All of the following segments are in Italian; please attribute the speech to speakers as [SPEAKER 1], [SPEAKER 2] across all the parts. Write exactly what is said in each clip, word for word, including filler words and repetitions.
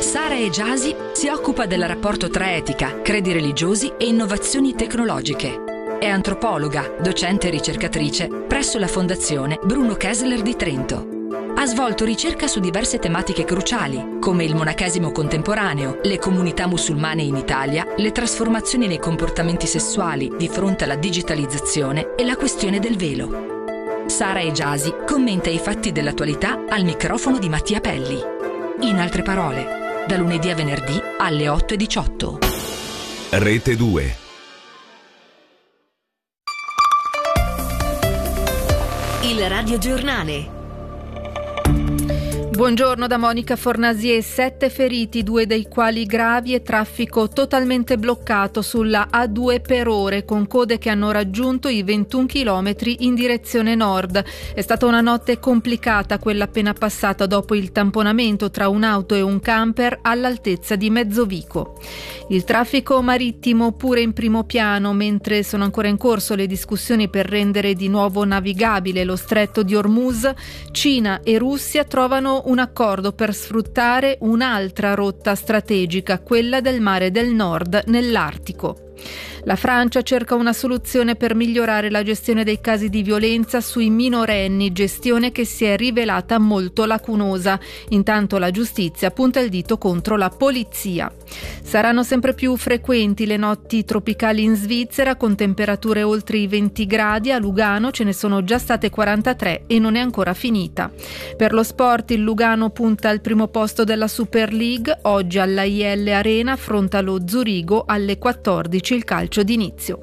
[SPEAKER 1] Sara Ejasi si occupa del rapporto tra etica, credi religiosi e innovazioni tecnologiche. È antropologa, docente e ricercatrice presso la Fondazione Bruno Kessler di Trento. Ha svolto ricerca su diverse tematiche cruciali, come il monachesimo contemporaneo, le comunità musulmane in Italia, le trasformazioni nei comportamenti sessuali di fronte alla digitalizzazione e la questione del velo. Sara Ejasi commenta i fatti dell'attualità al microfono di Mattia Pelli. In altre parole, da lunedì a venerdì alle otto e diciotto.
[SPEAKER 2] Rete due.
[SPEAKER 3] Il radiogiornale.
[SPEAKER 4] Buongiorno da Monica Fornasier. Sette feriti, due dei quali gravi, e traffico totalmente bloccato sulla A due per ore, con code che hanno raggiunto i ventuno chilometri in direzione nord. È stata una notte complicata quella appena passata dopo il tamponamento tra un'auto e un camper all'altezza di Mezzovico. Il traffico marittimo pure in primo piano, mentre sono ancora in corso le discussioni per rendere di nuovo navigabile lo stretto di Hormuz. Cina e Russia trovano un accordo per sfruttare un'altra rotta strategica, quella del Mare del Nord nell'Artico. La Francia cerca una soluzione per migliorare la gestione dei casi di violenza sui minorenni, gestione che si è rivelata molto lacunosa. Intanto la giustizia punta il dito contro la polizia. Saranno sempre più frequenti le notti tropicali in Svizzera, con temperature oltre i venti gradi. A Lugano ce ne sono già state quarantatré e non è ancora finita. Per lo sport il Lugano punta al primo posto della Super League. Oggi alla I L Arena affronta lo Zurigo alle quattordici il calcio d'inizio.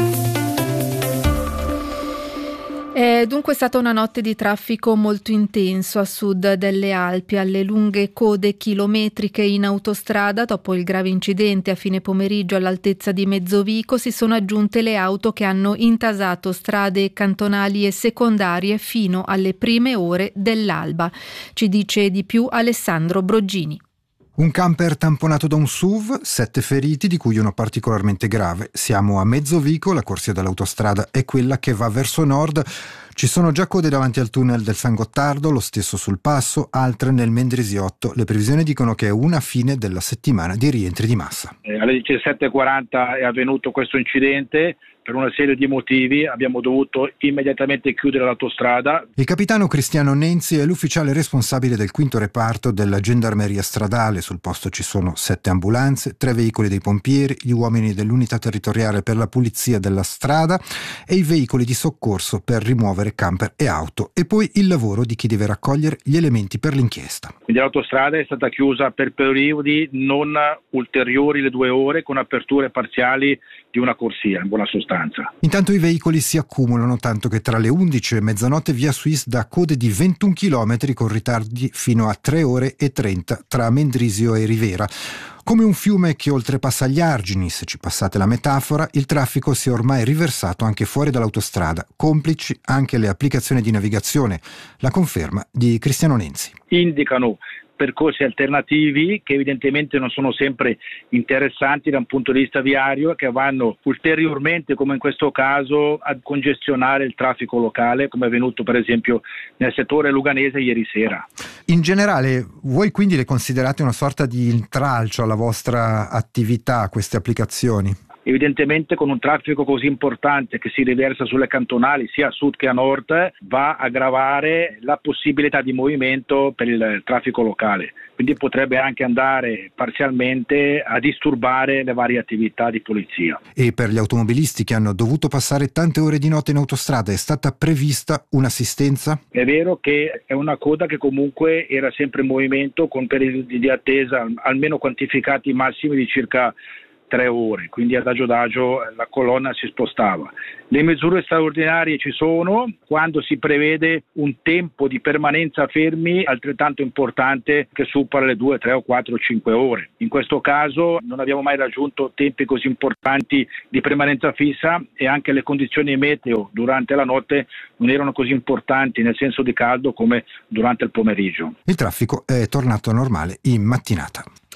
[SPEAKER 4] È dunque stata una notte di traffico molto intenso a sud delle Alpi. Alle lunghe code chilometriche in autostrada, dopo il grave incidente a fine pomeriggio all'altezza di Mezzovico, si sono aggiunte le auto che hanno intasato strade cantonali e secondarie fino alle prime ore dell'alba. Ci dice di più Alessandro Broggini.
[SPEAKER 5] Un camper tamponato da un S U V, sette feriti di cui uno particolarmente grave. Siamo a Mezzovico, la corsia dell'autostrada è quella che va verso nord. Ci sono già code davanti al tunnel del San Gottardo, lo stesso sul passo, altre nel Mendrisiotto. Le previsioni dicono che è una fine della settimana di rientri di massa.
[SPEAKER 6] Eh, alle diciassette e quaranta è avvenuto questo incidente. Per una serie di motivi abbiamo dovuto immediatamente chiudere l'autostrada.
[SPEAKER 5] Il capitano Cristiano Nenzi è l'ufficiale responsabile del quinto reparto della gendarmeria stradale. Sul posto ci sono sette ambulanze, tre veicoli dei pompieri, gli uomini dell'unità territoriale per la pulizia della strada e i veicoli di soccorso per rimuovere camper e auto, e poi il lavoro di chi deve raccogliere gli elementi per l'inchiesta.
[SPEAKER 6] Quindi l'autostrada è stata chiusa per periodi non ulteriori le due ore, con aperture parziali di una corsia, in buona sostanza.
[SPEAKER 5] Intanto i veicoli si accumulano, tanto che tra le undici e mezzanotte via Suisse dà code di ventuno chilometri, con ritardi fino a tre ore e trenta tra Mendrisio e Rivera. Come un fiume che oltrepassa gli argini, se ci passate la metafora, il traffico si è ormai riversato anche fuori dall'autostrada, complici anche le applicazioni di navigazione. La conferma di Cristiano Nenzi.
[SPEAKER 6] Indicano percorsi alternativi che evidentemente non sono sempre interessanti da un punto di vista viario e che vanno ulteriormente, come in questo caso, a congestionare il traffico locale, come è avvenuto per esempio nel settore luganese ieri sera.
[SPEAKER 5] In generale, voi quindi le considerate una sorta di intralcio alla vostra attività, queste applicazioni?
[SPEAKER 6] Evidentemente con un traffico così importante che si riversa sulle cantonali sia a sud che a nord, va a aggravare la possibilità di movimento per il traffico locale, quindi potrebbe anche andare parzialmente a disturbare le varie attività di polizia.
[SPEAKER 5] E per gli automobilisti che hanno dovuto passare tante ore di notte in autostrada è stata prevista un'assistenza?
[SPEAKER 6] È vero che è una coda che comunque era sempre in movimento, con periodi di attesa almeno quantificati massimi di circa tre ore, quindi adagio adagio la colonna si spostava. Le misure straordinarie ci sono quando si prevede un tempo di permanenza fermi altrettanto importante, che supera le due, tre o quattro o cinque ore. In questo caso non abbiamo mai raggiunto tempi così importanti di permanenza fissa, e anche le condizioni meteo durante la notte non erano così importanti nel senso di caldo come durante il pomeriggio.
[SPEAKER 5] Il traffico è tornato normale in mattinata.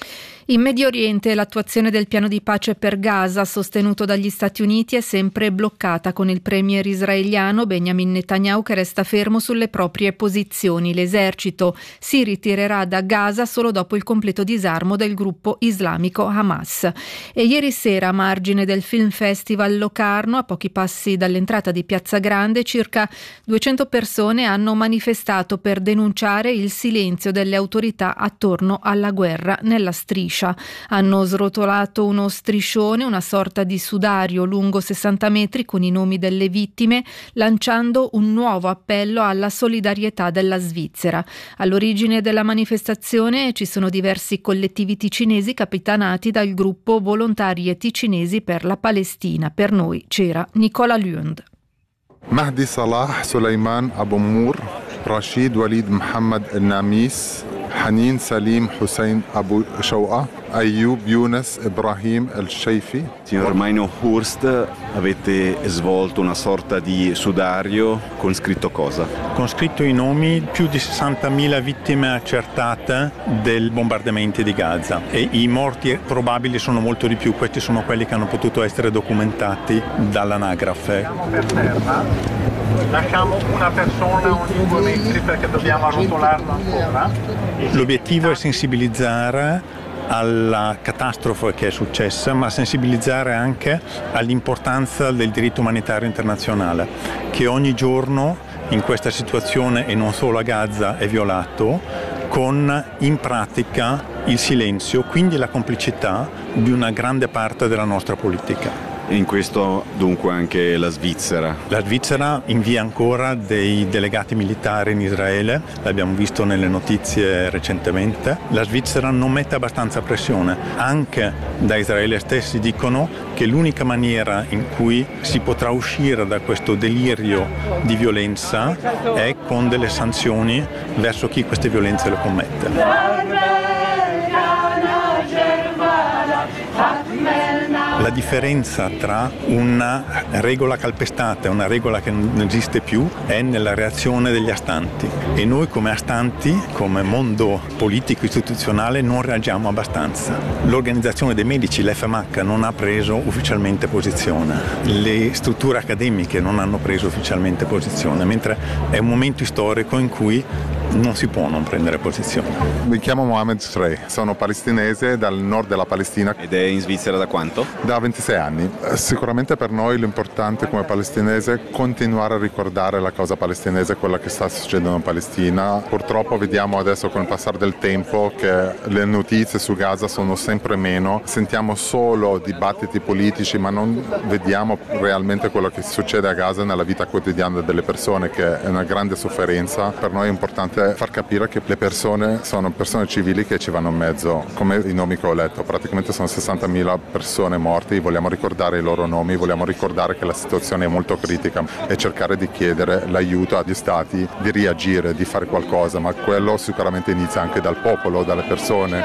[SPEAKER 4] In Medio Oriente l'attuazione del piano di pace per Gaza sostenuto dagli Stati Uniti è sempre bloccata, con il premier israeliano Benjamin Netanyahu che resta fermo sulle proprie posizioni. L'esercito si ritirerà da Gaza solo dopo il completo disarmo del gruppo islamico Hamas. E ieri sera, a margine del Film Festival Locarno, a pochi passi dall'entrata di Piazza Grande, circa duecento persone hanno manifestato per denunciare il silenzio delle autorità attorno alla guerra nella striscia. Hanno srotolato uno striscione, una sorta di sudario lungo sessanta metri con i nomi delle vittime, lanciando un nuovo appello alla solidarietà della Svizzera. All'origine della manifestazione ci sono diversi collettivi ticinesi capitanati dal gruppo Volontari Ticinesi per la Palestina. Per noi c'era Nicola Lund.
[SPEAKER 7] Mahdi Salah, Suleiman Abu Mur, Rashid Walid Mohammed El-Namis, Hanin Salim Hussein Abu Shawqa, Ayyub Younes Ibrahim El-Sheifi.
[SPEAKER 8] Signor Maino Hurst, avete svolto una sorta di sudario con scritto cosa?
[SPEAKER 9] Con scritto i nomi più di sessantamila vittime accertate del bombardamento di Gaza, e i morti probabili sono molto di più. Questi sono quelli che hanno potuto essere documentati dall'anagrafe.
[SPEAKER 10] Per terra lasciamo una persona ogni due metri perché dobbiamo arrotolarlo ancora.
[SPEAKER 9] L'obiettivo è sensibilizzare alla catastrofe che è successa, ma sensibilizzare anche all'importanza del diritto umanitario internazionale, che ogni giorno in questa situazione, e non solo a Gaza, è violato, con in pratica il silenzio, quindi la complicità di una grande parte della nostra politica.
[SPEAKER 8] E in questo dunque anche la Svizzera.
[SPEAKER 9] La Svizzera invia ancora dei delegati militari in Israele, l'abbiamo visto nelle notizie recentemente. La Svizzera non mette abbastanza pressione. Anche da Israele stessi dicono che l'unica maniera in cui si potrà uscire da questo delirio di violenza è con delle sanzioni verso chi queste violenze le commette. La differenza tra una regola calpestata e una regola che non esiste più è nella reazione degli astanti, e noi come astanti, come mondo politico istituzionale, non reagiamo abbastanza. L'organizzazione dei medici, l'F M H, non ha preso ufficialmente posizione, le strutture accademiche non hanno preso ufficialmente posizione, mentre è un momento storico in cui non si può non prendere posizione.
[SPEAKER 7] Mi chiamo Mohamed Shrey, sono palestinese dal nord della Palestina.
[SPEAKER 8] Ed è in Svizzera da quanto?
[SPEAKER 7] Da ventisei anni. Sicuramente per noi l'importante come palestinese è continuare a ricordare la causa palestinese, quella che sta succedendo in Palestina. Purtroppo vediamo adesso con il passare del tempo che le notizie su Gaza sono sempre meno, sentiamo solo dibattiti politici ma non vediamo realmente quello che succede a Gaza nella vita quotidiana delle persone, che è una grande sofferenza. Per noi è importante far capire che le persone sono persone civili che ci vanno in mezzo, come i nomi che ho letto, praticamente sono sessantamila persone morte, vogliamo ricordare i loro nomi, vogliamo ricordare che la situazione è molto critica e cercare di chiedere l'aiuto agli stati di reagire, di fare qualcosa, ma quello sicuramente inizia anche dal popolo, dalle persone.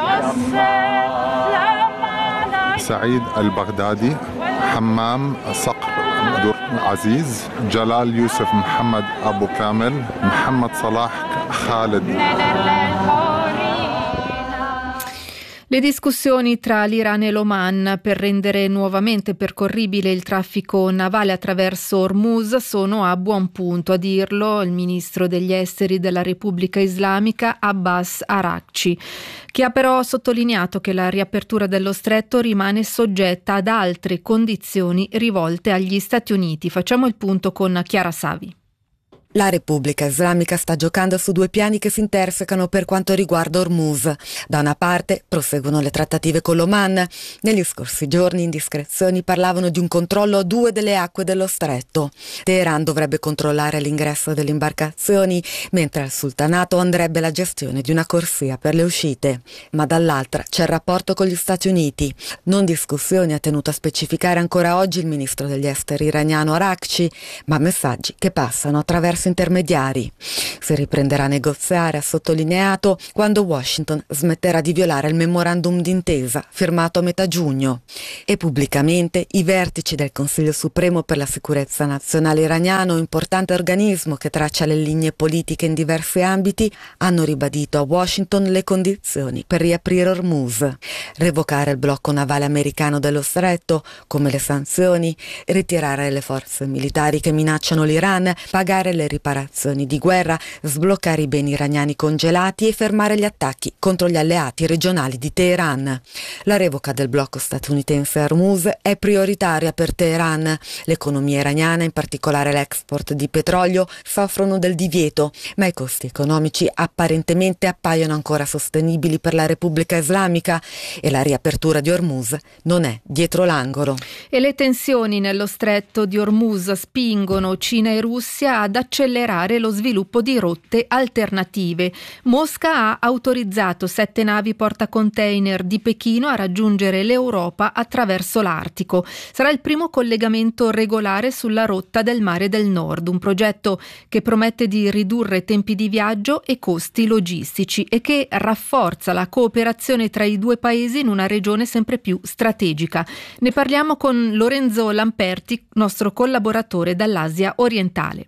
[SPEAKER 7] Said al-Baghdadi, Hammam Saqr Aziz, Jalal Youssef Mohammed Abu Kamel, Mohammed Salah Khaled.
[SPEAKER 4] Le discussioni tra l'Iran e l'Oman per rendere nuovamente percorribile il traffico navale attraverso Hormuz sono a buon punto, a dirlo il ministro degli esteri della Repubblica Islamica Abbas Araghchi, che ha però sottolineato che la riapertura dello stretto rimane soggetta ad altre condizioni rivolte agli Stati Uniti. Facciamo il punto con Chiara Savi.
[SPEAKER 11] La Repubblica Islamica sta giocando su due piani che si intersecano per quanto riguarda Hormuz. Da una parte proseguono le trattative con l'Oman. Negli scorsi giorni indiscrezioni parlavano di un controllo a due delle acque dello stretto. Teheran dovrebbe controllare l'ingresso delle imbarcazioni, mentre al sultanato andrebbe la gestione di una corsia per le uscite. Ma dall'altra c'è il rapporto con gli Stati Uniti. Non discussioni, ha tenuto a specificare ancora oggi il ministro degli esteri iraniano Araghchi, ma messaggi che passano attraverso attraverso intermediari. Si riprenderà a negoziare, ha sottolineato, quando Washington smetterà di violare il memorandum d'intesa firmato a metà giugno. E pubblicamente i vertici del Consiglio Supremo per la Sicurezza Nazionale iraniano, importante organismo che traccia le linee politiche in diversi ambiti, hanno ribadito a Washington le condizioni per riaprire Hormuz: revocare il blocco navale americano dello stretto, come le sanzioni, ritirare le forze militari che minacciano l'Iran, pagare le riparazioni di guerra, sbloccare i beni iraniani congelati e fermare gli attacchi contro gli alleati regionali di Teheran. La revoca del blocco statunitense a Hormuz è prioritaria per Teheran. L'economia iraniana, in particolare l'export di petrolio, soffrono del divieto, ma i costi economici apparentemente appaiono ancora sostenibili per la Repubblica Islamica e la riapertura di Hormuz non è dietro l'angolo.
[SPEAKER 4] E le tensioni nello stretto di Hormuz spingono Cina e Russia ad accelerare lo sviluppo di rotte alternative. Mosca ha autorizzato sette navi portacontainer di Pechino a raggiungere l'Europa attraverso l'Artico. Sarà il primo collegamento regolare sulla rotta del Mare del Nord, un progetto che promette di ridurre tempi di viaggio e costi logistici e che rafforza la cooperazione tra i due paesi in una regione sempre più strategica. Ne parliamo con Lorenzo Lamperti, nostro collaboratore dall'Asia orientale.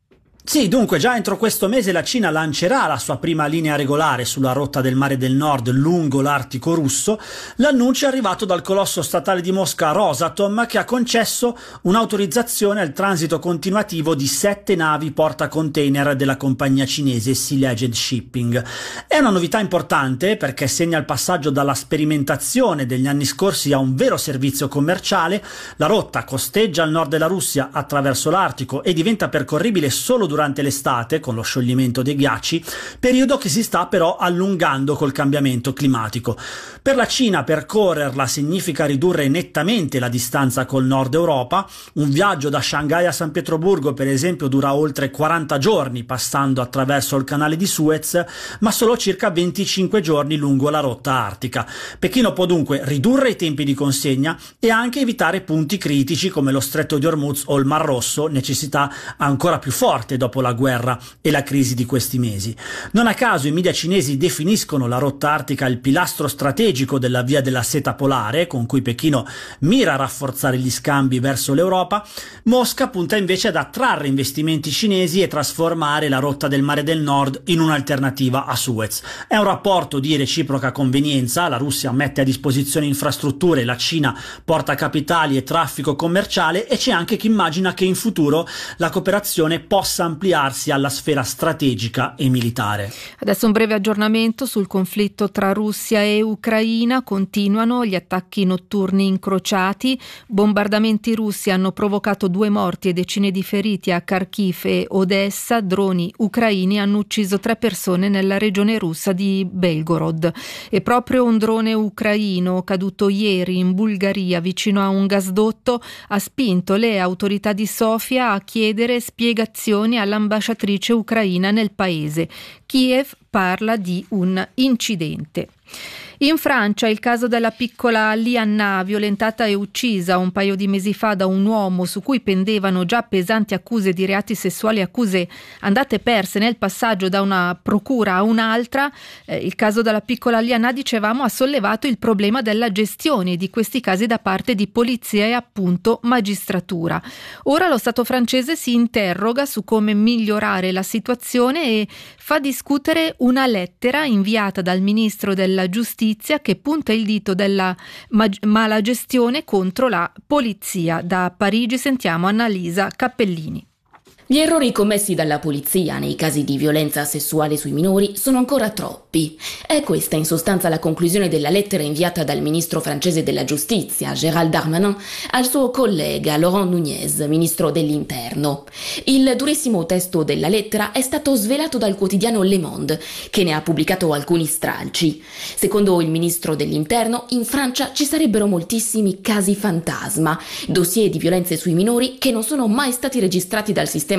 [SPEAKER 12] Sì, dunque già entro questo mese la Cina lancerà la sua prima linea regolare sulla rotta del Mare del Nord lungo l'Artico russo. L'annuncio è arrivato dal colosso statale di Mosca Rosatom, che ha concesso un'autorizzazione al transito continuativo di sette navi portacontainer della compagnia cinese Sea Legend Shipping. È una novità importante perché segna il passaggio dalla sperimentazione degli anni scorsi a un vero servizio commerciale. La rotta costeggia al nord della Russia attraverso l'Artico e diventa percorribile solo durante l'estate con lo scioglimento dei ghiacci, periodo che si sta però allungando col cambiamento climatico. Per la Cina percorrerla significa ridurre nettamente la distanza col nord Europa. Un viaggio da Shanghai a San Pietroburgo, per esempio, dura oltre quaranta giorni passando attraverso il canale di Suez, ma solo circa venticinque giorni lungo la rotta artica. Pechino può dunque ridurre i tempi di consegna e anche evitare punti critici come lo stretto di Hormuz o il Mar Rosso, necessità ancora più forte dopo la guerra e la crisi di questi mesi. Non a caso i media cinesi definiscono la rotta artica il pilastro strategico della via della seta polare, con cui Pechino mira a rafforzare gli scambi verso l'Europa. Mosca punta invece ad attrarre investimenti cinesi e trasformare la rotta del Mare del Nord in un'alternativa a Suez. È un rapporto di reciproca convenienza: la Russia mette a disposizione infrastrutture, la Cina porta capitali e traffico commerciale, e c'è anche chi immagina che in futuro la cooperazione possa ampliarsi alla sfera strategica e militare.
[SPEAKER 4] Adesso un breve aggiornamento sul conflitto tra Russia e Ucraina. Continuano gli attacchi notturni incrociati. Bombardamenti russi hanno provocato due morti e decine di feriti a Kharkiv e Odessa. Droni ucraini hanno ucciso tre persone nella regione russa di Belgorod. E proprio un drone ucraino caduto ieri in Bulgaria vicino a un gasdotto ha spinto le autorità di Sofia a chiedere spiegazioni all'ambasciatrice ucraina nel paese. Kiev parla di un incidente. In Francia il caso della piccola Lianna, violentata e uccisa un paio di mesi fa da un uomo su cui pendevano già pesanti accuse di reati sessuali, accuse andate perse nel passaggio da una procura a un'altra. Eh, il caso della piccola Lianna, dicevamo, ha sollevato il problema della gestione di questi casi da parte di polizia e appunto magistratura. Ora lo Stato francese si interroga su come migliorare la situazione e fa discutere una lettera inviata dal ministro della Giustizia che punta il dito della mag- mala gestione contro la polizia. Da Parigi sentiamo Annalisa Cappellini.
[SPEAKER 13] Gli errori commessi dalla polizia nei casi di violenza sessuale sui minori sono ancora troppi. È questa in sostanza la conclusione della lettera inviata dal ministro francese della giustizia, Gérald Darmanin, al suo collega Laurent Nunez, ministro dell'interno. Il durissimo testo della lettera è stato svelato dal quotidiano Le Monde, che ne ha pubblicato alcuni stralci. Secondo il ministro dell'interno, in Francia ci sarebbero moltissimi casi fantasma, dossier di violenze sui minori che non sono mai stati registrati dal sistema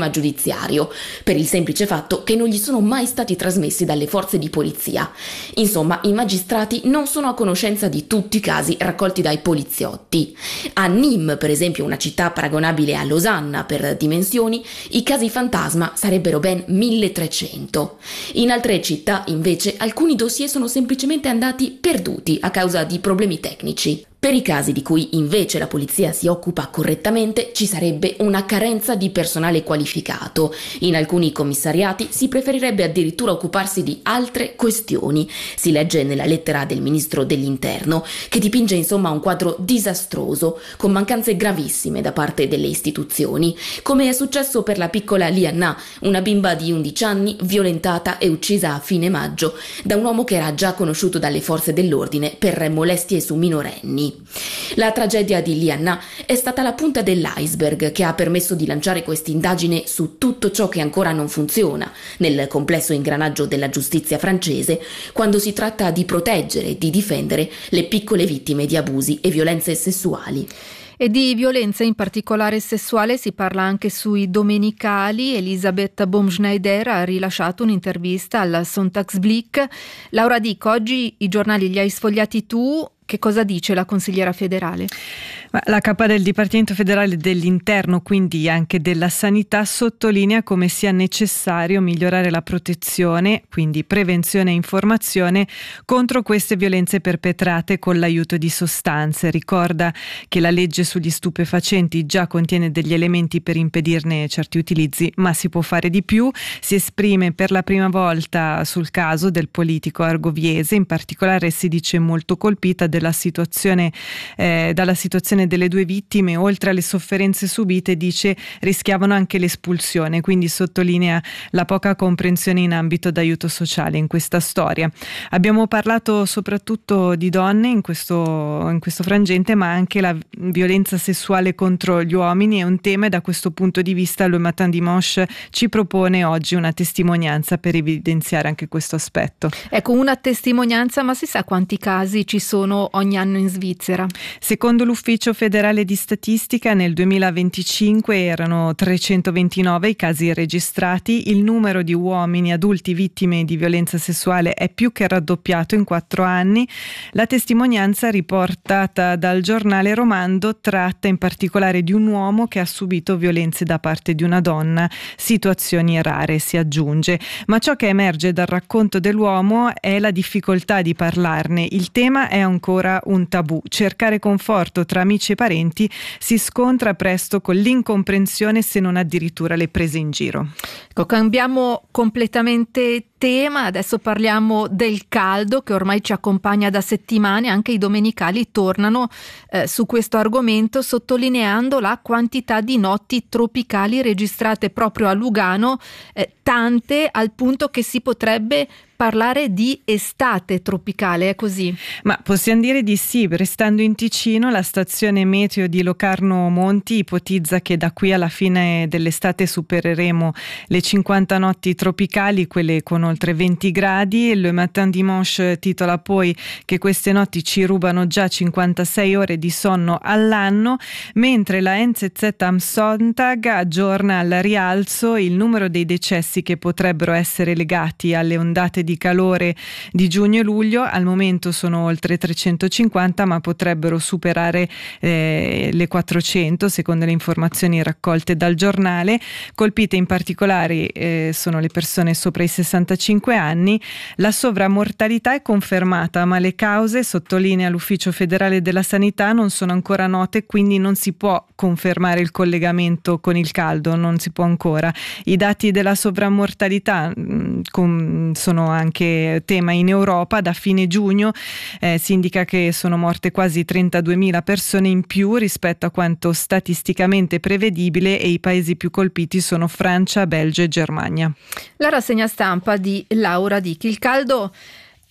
[SPEAKER 13] sistema giudiziario, per il semplice fatto che non gli sono mai stati trasmessi dalle forze di polizia. Insomma, i magistrati non sono a conoscenza di tutti i casi raccolti dai poliziotti. A Nîmes, per esempio, una città paragonabile a Losanna per dimensioni, i casi fantasma sarebbero ben milletrecento. In altre città, invece, alcuni dossier sono semplicemente andati perduti a causa di problemi tecnici. Per i casi di cui invece la polizia si occupa correttamente ci sarebbe una carenza di personale qualificato. In alcuni commissariati si preferirebbe addirittura occuparsi di altre questioni. Si legge nella lettera del ministro dell'Interno, che dipinge insomma un quadro disastroso, con mancanze gravissime da parte delle istituzioni, come è successo per la piccola Lianna, una bimba di undici anni violentata e uccisa a fine maggio da un uomo che era già conosciuto dalle forze dell'ordine per molestie su minorenni. La tragedia di Lianna è stata la punta dell'iceberg che ha permesso di lanciare quest'indagine su tutto ciò che ancora non funziona nel complesso ingranaggio della giustizia francese quando si tratta di proteggere e di difendere le piccole vittime di abusi e violenze sessuali.
[SPEAKER 4] E di violenza in particolare sessuale si parla anche sui domenicali. Elisabeth Baumschneider ha rilasciato un'intervista al Sonntagsblick. Laura Dico, oggi i giornali li hai sfogliati tu. Che cosa dice la consigliera federale?
[SPEAKER 14] La capa del Dipartimento federale dell'Interno, quindi anche della Sanità, sottolinea come sia necessario migliorare la protezione, quindi prevenzione e informazione contro queste violenze perpetrate con l'aiuto di sostanze. Ricorda che la legge sugli stupefacenti già contiene degli elementi per impedirne certi utilizzi, ma si può fare di più. Si esprime per la prima volta sul caso del politico argoviese, in particolare si dice molto colpita della situazione, eh, dalla situazione delle due vittime. Oltre alle sofferenze subite, dice, rischiavano anche l'espulsione, quindi sottolinea la poca comprensione in ambito d'aiuto sociale in questa storia. Abbiamo parlato soprattutto di donne in questo, in questo frangente, ma anche la violenza sessuale contro gli uomini è un tema, e da questo punto di vista Le Matin Dimanche ci propone oggi una testimonianza per evidenziare anche questo aspetto.
[SPEAKER 4] Ecco, una testimonianza, ma si sa quanti casi ci sono ogni anno in Svizzera?
[SPEAKER 14] Secondo l'Ufficio federale di statistica nel duemilaventicinque erano trecentoventinove i casi registrati. Il numero di uomini adulti vittime di violenza sessuale è più che raddoppiato in quattro anni. La testimonianza riportata dal giornale Romando tratta in particolare di un uomo che ha subito violenze da parte di una donna, situazioni rare, si aggiunge. Ma ciò che emerge dal racconto dell'uomo è la difficoltà di parlarne. Il tema è ancora un tabù. Cercare conforto tra amici e parenti si scontra presto con l'incomprensione, se non addirittura le prese in giro.
[SPEAKER 4] Ecco, cambiamo completamente tema, adesso parliamo del caldo che ormai ci accompagna da settimane. Anche i domenicali tornano eh, su questo argomento, sottolineando la quantità di notti tropicali registrate proprio a Lugano, eh, tante al punto che si potrebbe parlare di estate tropicale, è così?
[SPEAKER 14] Ma possiamo dire di sì. Restando in Ticino, la stazione meteo di Locarno Monti ipotizza che da qui alla fine dell'estate supereremo le cinquanta notti tropicali, quelle con oltre venti gradi. Le Matin Dimanche titola poi che queste notti ci rubano già cinquantasei ore di sonno all'anno, mentre la N Z Z am Sonntag aggiorna al rialzo il numero dei decessi che potrebbero essere legati alle ondate di calore di giugno e luglio. Al momento sono oltre trecentocinquanta, ma potrebbero superare eh, le quattrocento secondo le informazioni raccolte dal giornale. Colpite in particolare eh, sono le persone sopra i sessantacinque anni. La sovrammortalità è confermata, ma le cause, sottolinea l'Ufficio federale della sanità, non sono ancora note, quindi non si può confermare il collegamento con il caldo, non si può ancora. I dati della sovrammortalità mh, com, sono anche tema in Europa. Da fine giugno eh, si indica che sono morte quasi trentaduemila persone in più rispetto a quanto statisticamente prevedibile, e i paesi più colpiti sono Francia, Belgio e Germania.
[SPEAKER 4] La rassegna stampa di Laura Dichi. Il caldo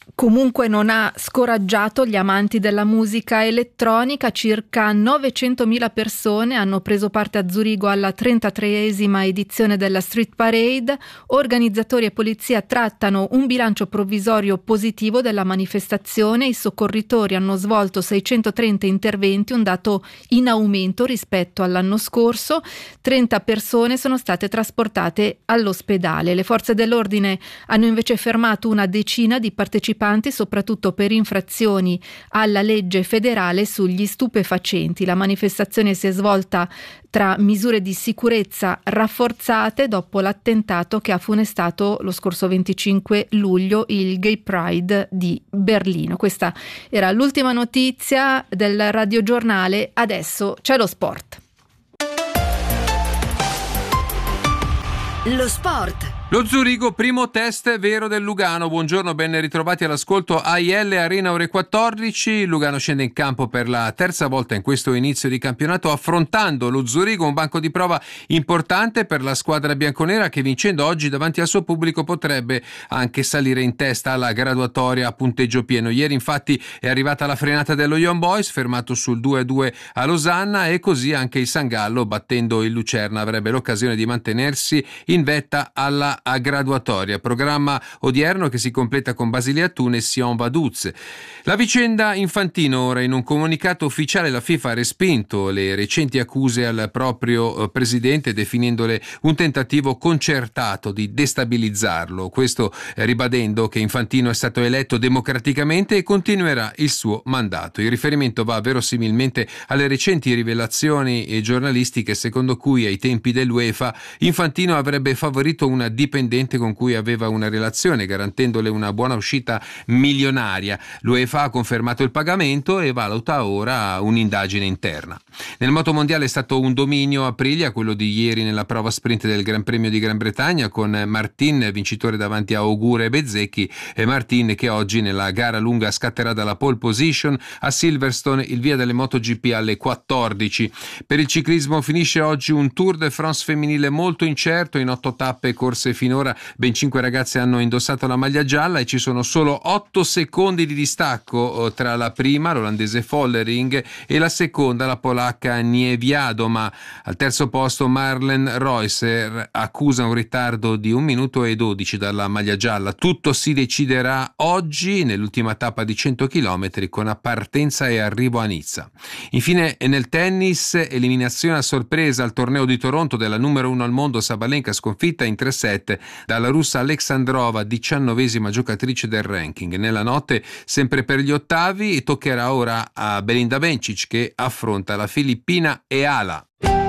[SPEAKER 4] comunque non ha scoraggiato gli amanti della musica elettronica. Circa novecentomila persone hanno preso parte a Zurigo alla trentatreesima edizione della Street Parade. Organizzatori e polizia trattano un bilancio provvisorio positivo della manifestazione. I soccorritori hanno svolto seicentotrenta interventi, un dato in aumento rispetto all'anno scorso. trenta persone sono state trasportate all'ospedale. Le forze dell'ordine hanno invece fermato una decina di partecipanti, soprattutto per infrazioni alla legge federale sugli stupefacenti. La manifestazione si è svolta tra misure di sicurezza rafforzate dopo l'attentato che ha funestato lo scorso venticinque luglio il Gay Pride di Berlino. Questa era l'ultima notizia del radiogiornale. Adesso c'è lo sport.
[SPEAKER 3] Lo sport.
[SPEAKER 15] Lo Zurigo, primo test vero del Lugano. Buongiorno, ben ritrovati all'ascolto. A I L Arena ore quattordici. Il Lugano scende in campo per la terza volta in questo inizio di campionato, affrontando lo Zurigo, un banco di prova importante per la squadra bianconera che, vincendo oggi davanti al suo pubblico, potrebbe anche salire in testa alla graduatoria a punteggio pieno. Ieri infatti è arrivata la frenata dello Young Boys, fermato sul due a due a Losanna, e così anche il San Gallo, battendo il Lucerna, avrebbe l'occasione di mantenersi in vetta alla a graduatoria. Programma odierno che si completa con Basilea Tunes e Sion Vaduz. La vicenda Infantino. Ora, in un comunicato ufficiale, la FIFA ha respinto le recenti accuse al proprio presidente, definendole un tentativo concertato di destabilizzarlo. Questo ribadendo che Infantino è stato eletto democraticamente e continuerà il suo mandato. Il riferimento va verosimilmente alle recenti rivelazioni giornalistiche secondo cui ai tempi dell'UEFA Infantino avrebbe favorito una dipendente con cui aveva una relazione, garantendole una buona uscita milionaria. L'UEFA ha confermato il pagamento e valuta ora un'indagine interna. Nel motomondiale è stato un dominio Aprilia, quello di ieri nella prova sprint del Gran Premio di Gran Bretagna, con Martin vincitore davanti a Ogura e Bezzecchi, e Martin che oggi nella gara lunga scatterà dalla pole position a Silverstone, il via delle MotoGP alle quattordici. Per il ciclismo finisce oggi un Tour de France femminile molto incerto. In otto tappe corse finora ben cinque ragazze hanno indossato la maglia gialla e ci sono solo otto secondi di distacco tra la prima, l'olandese Follering, e la seconda, la polacca Niewiadoma. Al terzo posto Marlen Reusser accusa un ritardo di un minuto e dodici dalla maglia gialla. Tutto si deciderà oggi nell'ultima tappa di cento chilometri con partenza e arrivo a Nizza. Infine nel tennis, eliminazione a sorpresa al torneo di Toronto della numero uno al mondo Sabalenka, sconfitta in tre set dalla russa Alexandrova, diciannovesima giocatrice del ranking. Nella notte, sempre per gli ottavi, toccherà ora a Belinda Bencic che affronta la filippina Eala.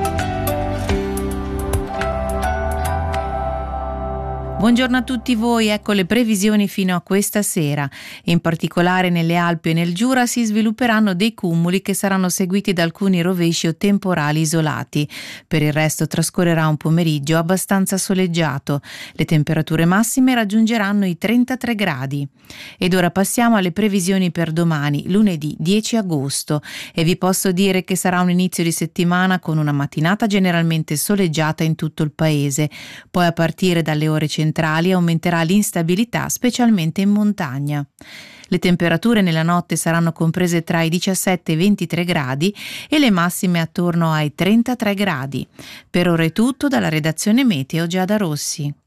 [SPEAKER 16] Buongiorno a tutti voi, ecco le previsioni fino a questa sera. In particolare nelle Alpi e nel Giura si svilupperanno dei cumuli che saranno seguiti da alcuni rovesci o temporali isolati. Per il resto trascorrerà un pomeriggio abbastanza soleggiato. Le temperature massime raggiungeranno i trentatré gradi. Ed ora passiamo alle previsioni per domani, lunedì dieci agosto, e vi posso dire che sarà un inizio di settimana con una mattinata generalmente soleggiata in tutto il paese. Poi a partire dalle ore centrali aumenterà l'instabilità, specialmente in montagna. Le temperature nella notte saranno comprese tra i diciassette e i ventitré gradi e le massime attorno ai trentatré gradi. Per ora è tutto dalla redazione Meteo Giada Rossi.